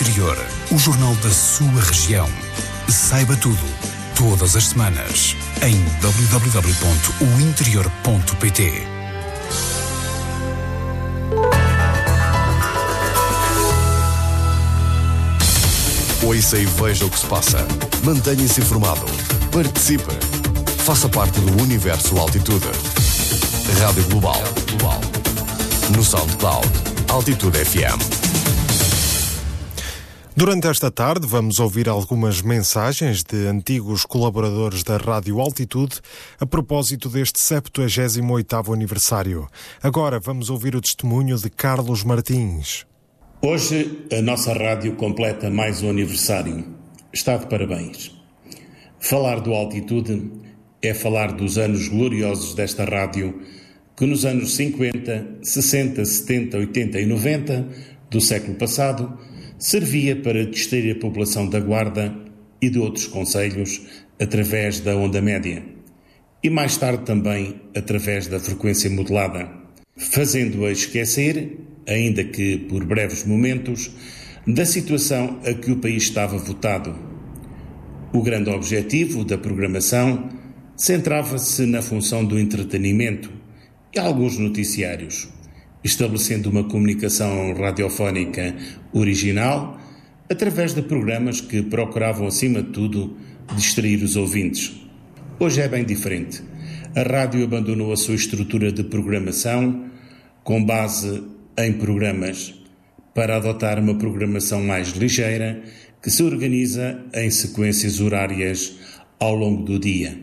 Interior, o jornal da sua região. Saiba tudo, todas as semanas, em www.ointerior.pt. Ouça e veja o que se passa. Mantenha-se informado. Participe. Faça parte do Universo Altitude. Rádio Global. No SoundCloud. Altitude FM. Durante esta tarde vamos ouvir algumas mensagens de antigos colaboradores da Rádio Altitude a propósito deste 78º aniversário. Agora vamos ouvir o testemunho de Carlos Martins. Hoje a nossa rádio completa mais um aniversário. Está de parabéns. Falar do Altitude é falar dos anos gloriosos desta rádio que nos anos 50, 60, 70, 80 e 90 do século passado servia para distrair a população da Guarda e de outros concelhos através da onda média e mais tarde também através da frequência modulada, fazendo-a esquecer, ainda que por breves momentos, da situação a que o país estava votado. O grande objetivo da programação centrava-se na função do entretenimento e alguns noticiários, estabelecendo uma comunicação radiofónica original através de programas que procuravam, acima de tudo, distrair os ouvintes. Hoje é bem diferente. A rádio abandonou a sua estrutura de programação com base em programas para adotar uma programação mais ligeira que se organiza em sequências horárias ao longo do dia.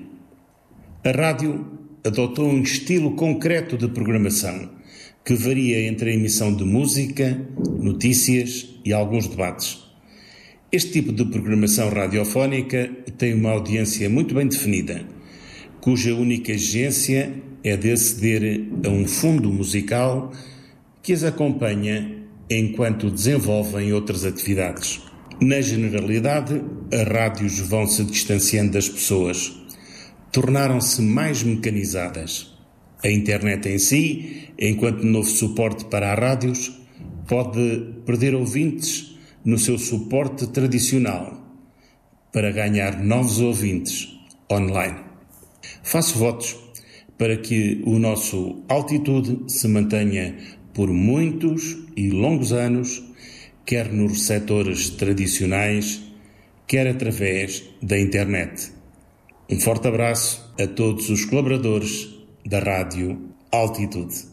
A rádio adotou um estilo concreto de programação que varia entre a emissão de música, notícias e alguns debates. Este tipo de programação radiofónica tem uma audiência muito bem definida, cuja única exigência é de aceder a um fundo musical que as acompanha enquanto desenvolvem outras atividades. Na generalidade, as rádios vão se distanciando das pessoas, tornaram-se mais mecanizadas. A internet em si, enquanto novo suporte para as rádios, pode perder ouvintes no seu suporte tradicional para ganhar novos ouvintes online. Faço votos para que o nosso Altitude se mantenha por muitos e longos anos, quer nos receptores tradicionais, quer através da internet. Um forte abraço a todos os colaboradores da Rádio Altitude.